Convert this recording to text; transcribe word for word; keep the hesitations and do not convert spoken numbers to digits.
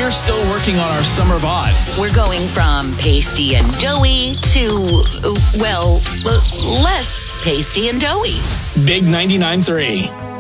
we're still working on our summer bod. We're going from pasty and doughy to, uh, well, uh, less pasty and doughy. Big ninety-nine point three.